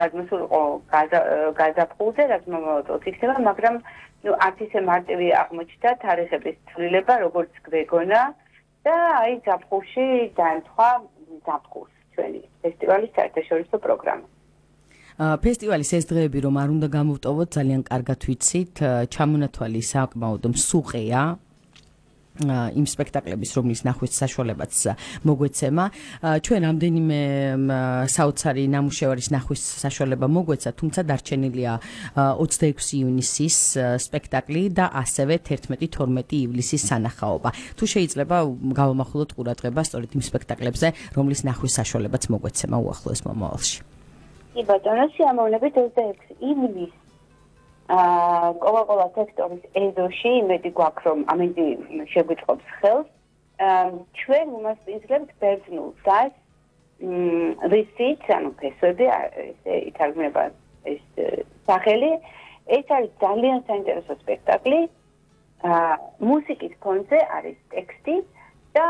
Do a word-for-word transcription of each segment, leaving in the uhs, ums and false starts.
გადმოსულიყო გაზაფხულზე, რაც მომავალ იქნება, მაგრამ ნუ არც ისე მარტივი აღმოჩნდა თარიღების ცვლილება, როგორც გვეგონა და აი ზაფხულში დაემთხვა ზაფხულს ჩვენი ფესტივალის საერთაშორისო პროგრამა. ფესტივალის ეს დღეები რომ არ უნდა გამოვტოვოთ, ძალიან კარგად ვიცით, ჩამონათვალი საკმაოდ მსუყეა იმ სპექტაკლების, რომლის ნახვის საშუალებაც მოგვეცემა. ჩვენ რამდენიმე საოცარი ნამუშევარის ნახვის საშუალება მოგვეცა, თუმცა დარჩენილია ოცდაექვსი ივნისის სპექტაკლი და ასევე თერთმეტი თორმეტი ივლისის სანახაობა. თუ შეიძლება გავამახვილოთ ყურადღება სწორედ იმ სპექტაკლებზე, რომლის ნახვის საშუალებაც მოგვეცემა უახლოეს მომავალში. კი ბატონო, სიამოვნებით ოცდაექვსი ივლისს კოკა-კოლა სექტორის ეზოში, იმედი გვაქვს, რომ ამინდი შეგვიწყობს ხელს, ჩვენ უმასპინძლებთ ბერძნულ დასს, რისიც, ანუ ფესვები, ესე ითარგმნება ეს სახელი, ეს არის ძალიან საინტერესო სპექტაკლი, მუსიკის ფონზე არის ტექსტი და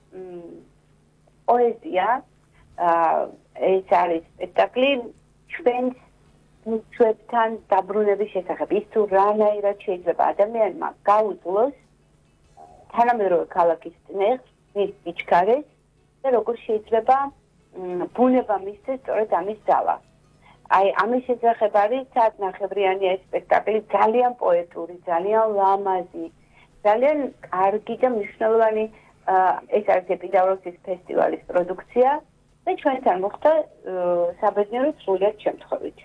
პოეზია, ეს არის სპექტაკლი ჩვენს ჩვენთან დაბრუნების შესახებ, ის თუ რანაირად შეიძლება ადამიანმა გაუძლოს თანამედროვე ქალაქის წნეხს, მის სიჩქარეს და როგორ შეიძლება ბუნება მისცეს სწორედ ამის ძალა. აი, ამის შესახებ არის საათნახევრიანი ეს სპექტაკლი, ძალიან პოეტური, ძალიან ლამაზი, ძალიან კარგი და მნიშვნელოვანი ეს არის ეპიდავროსის ფესტივალის პროდუქცია და ჩვენთან მოხდა საბედნიეროდ სრულიად შემთხვევით.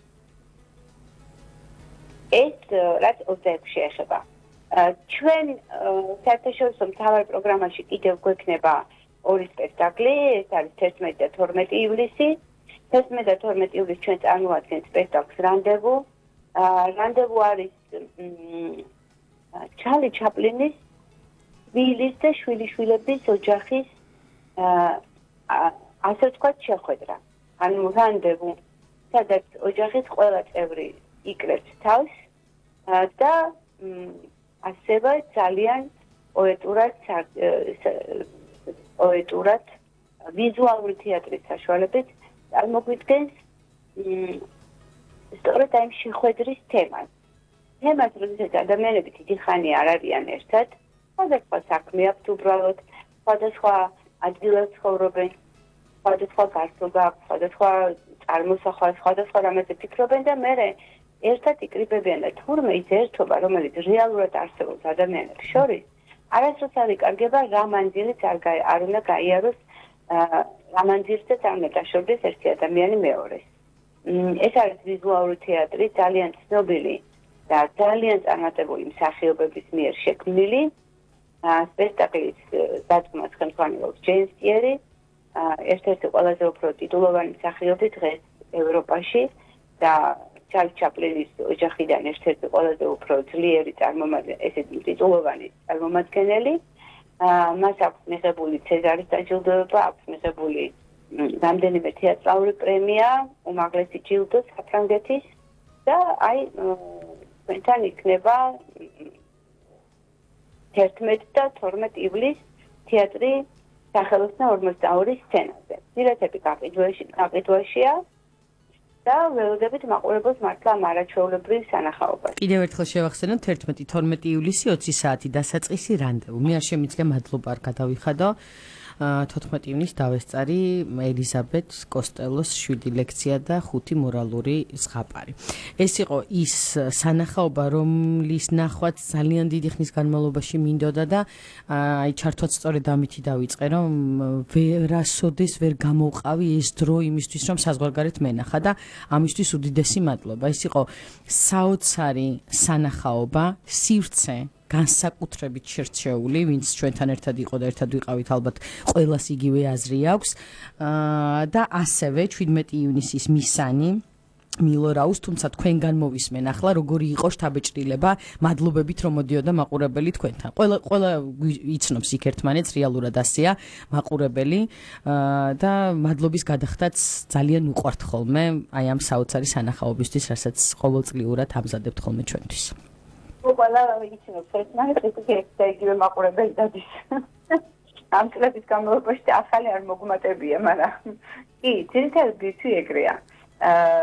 ეს რაც ოცდაექვსში ეხება. ჩვენ საერთაშორისო მთავარ პროგრამაში კიდევ გვექნება ორი სპექტაკლი, ეს არის თერთმეტი და თორმეტი ივლისი. თერთმეტი და თორმეტი ივლისს ჩვენ წარმოადგენთ სპექტაკლს რანდევუ. რანდევუ არის ჩარლი ჩაპლინის ვილის და შვილიშვილების ოჯახის ასე ვთქვათ შეხვედრა. ანუ რანდევუ, სადაც ოჯახის ყველა წევრი იკრებს თავს და ასევე ძალიან პოეტურად პოეტურად ვიზუალური თეატრის საშუალებით წარმოგვიდგენს სწორედ ამ შეხვედრის თემას. თემას, როდესაც ადამიანები დიდი ხანი არ არიან ერთად, სხვადასხვა საქმე აქვთ უბრალოდ, სხვადასხვა ადგილას ცხოვრობენ, სხვადასხვა გარსობა აქვს, სხვადასხვა წარმოსახვა, სხვადასხვა რამეზე ფიქრობენ და მერე ერთად იკრიბებიან და თურმე ის ერთობა, რომელიც რეალურად არსებობს ადამიანებს შორის, არასდროს არ იკარგება რა მანძილიც არ უნდა გაიაროს, რა მანძილზეც არ უნდა დაშორდეს ერთი ადამიანი მეორეს. ეს არის ვიზუალური თეატრი, ძალიან ცნობილი და ძალიან წარმატებული მსახიობების მიერ შექმნილი. სპექტაკლის დადგმას ხელმძღვანელობს ჯეიმს ტიერი, ერთ-ერთი ყველაზე უფრო ტიტულოვანი მსახიობი დღეს ევროპაში და ჩარლი ჩაპლინის ოჯახიდან ერთ-ერთი ყველაზე უფრო ძლიერი წარმომადგენელი, ესეთი ტიტულოვანი წარმომადგენელი. მას აქვს მიღებული ცეზარის დაჯილდოება, აქვს მიღებული რამდენიმე თეატრალური პრემია, უმაღლესი ჯილდო საფრანგეთის და აი ჩვენთან იქნება თერთმეტი და თორმეტი ივლისს თეატრი სახელოსნო ორმოცდაორი სცენაზე. ძირითადად გაყიდვაშია და ველოდებით მაყურებელს მართლა ამ არაჩვეულებრივ სანახაობას. კიდევ ერთხელ შევახსენოთ თერთმეტი თორმეტი ივლისი ოცი საათი დასაწყისი რანდევუ. მე არ შემიძლია მადლობა არ გადავიხადო. თოთხმეტი ივნისს დავესწარი ელიზაბეთ კოსტელოს შვიდი ლექცია და ხუთი მორალური ზღაპარი. ეს იყო ის სანახაობა, რომლის ნახვაც ძალიან დიდი ხნის განმავლობაში მინდოდა და აი ჩართვაც სწორედ ამითი დავიწყე, რომ ვერასოდეს ვერ გამოვყავი ეს დრო იმისთვის, რომ საზღვარგარეთ მენახა და ამისთვის უდიდესი მადლობა. ეს იყო საოცარი სანახაობა, სივრცე განსაკუთრებით შერჩეული, ვინც ჩვენთან ერთად იყო და ერთად ვიყავით, ალბათ ყველას იგივე აზრი აქვს და ასევე შვიდმეტი ივნისის მისანი მილორაუს, თუმცა თქვენგან მოვისმენ ახლა როგორი იყო შთაბეჭდილება, მადლობებით რომ მოდიოდა მაყურებელი თქვენთან. ყველა ყველა იცნობს იქ ერთმანეთს, რეალურად ასეა მაყურებელი და მადლობის გადახდაც ძალიან უყვართ ხოლმე აი ამ საოცარი სანახაობისთვის, რასაც ყოველწლიურად ამზადებთ ხოლმე ჩვენთვის. ყველა იცნობს ერთმანეთს, ეს იგივე მაყურებელი დადის. ამ წლების განმავლობაში ახალი არ მოგუმატებია, მაგრამ კი, ძირითადად ვიცი ეგრეა.